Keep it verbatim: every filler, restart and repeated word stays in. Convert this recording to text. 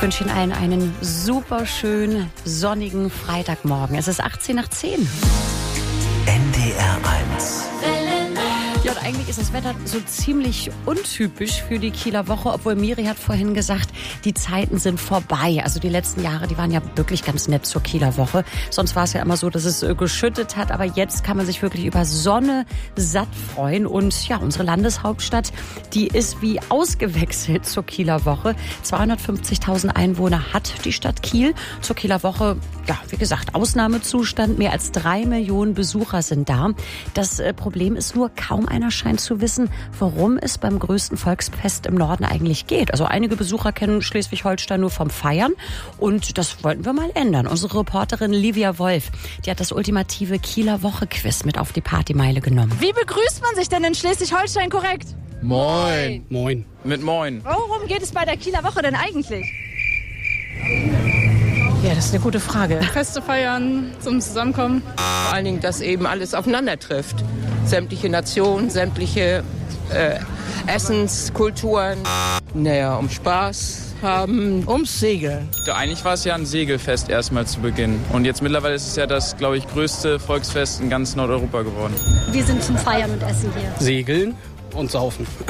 wünsche Ihnen allen einen super schönen, sonnigen Freitagmorgen. Es ist achtzehn nach zehn. N D R eins. Ja, und eigentlich ist das Wetter so ziemlich untypisch für die Kieler Woche, obwohl Miri hat vorhin gesagt, die Zeiten sind vorbei. Also die letzten Jahre, die waren ja wirklich ganz nett zur Kieler Woche. Sonst war es ja immer so, dass es geschüttet hat, aber jetzt kann man sich wirklich über Sonne satt freuen. Und ja, unsere Landeshauptstadt, die ist wie ausgewechselt zur Kieler Woche. zweihundertfünfzigtausend Einwohner hat die Stadt Kiel. Zur Kieler Woche, ja, wie gesagt, Ausnahmezustand. Mehr als drei Millionen Besucher sind da. Das Problem ist nur, kaum einer scheint zu wissen, worum es beim größten Volksfest im Norden eigentlich geht. Also einige Besucher kennen Schleswig-Holstein nur vom Feiern und das wollten wir mal ändern. Unsere Reporterin Livia Wolf, die hat das ultimative Kieler Woche-Quiz mit auf die Partymeile genommen. Wie begrüßt man sich denn in Schleswig-Holstein korrekt? Moin. Moin. Mit Moin. Worum geht es bei der Kieler Woche denn eigentlich? Ja, das ist eine gute Frage. Feste feiern, zum Zusammenkommen. Vor allen Dingen, dass eben alles aufeinander trifft. Sämtliche Nationen, sämtliche äh, Essenskulturen. Naja, um Spaß haben. Ums Segeln. Eigentlich war es ja ein Segelfest erstmal zu Beginn. Und jetzt mittlerweile ist es ja das, glaube ich, größte Volksfest in ganz Nordeuropa geworden. Wir sind zum Feiern und Essen hier. Segeln und saufen.